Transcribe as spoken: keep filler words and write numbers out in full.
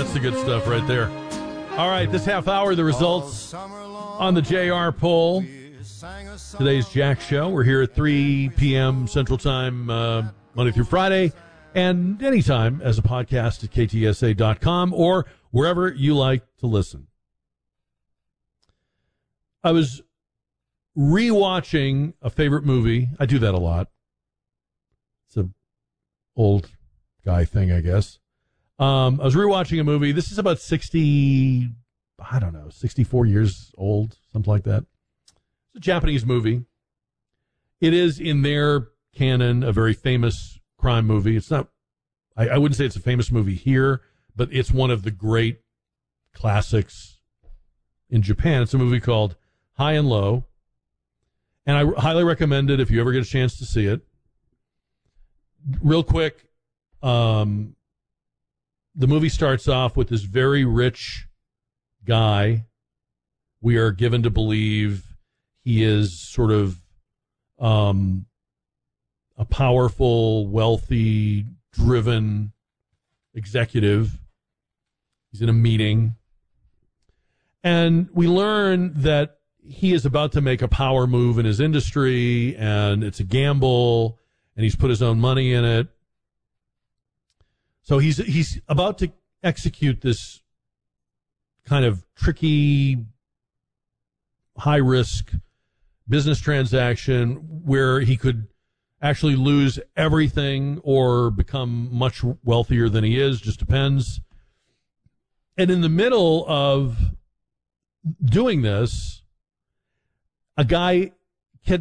That's the good stuff right there. All right, this half hour, the results on the J R poll. Today's Jack Show. We're here at three p.m. Central Time, uh, Monday through Friday, and anytime as a podcast at K T S A dot com or wherever you like to listen. I was rewatching a favorite movie. I do that a lot. It's an old guy thing, I guess. Um, I was rewatching a movie. This is about sixty, I don't know, sixty-four years old, something like that. It's a Japanese movie. It is, in their canon, a very famous crime movie. It's not, I, I wouldn't say it's a famous movie here, but it's one of the great classics in Japan. It's a movie called High and Low, and I highly recommend it if you ever get a chance to see it. Real quick, um, the movie starts off with this very rich guy. We are given to believe he is sort of um, a powerful, wealthy, driven executive. He's in a meeting. And we learn that he is about to make a power move in his industry, and it's a gamble, and he's put his own money in it. So he's he's about to execute this kind of tricky, high-risk business transaction where he could actually lose everything or become much wealthier than he is, just depends. And in the middle of doing this, a guy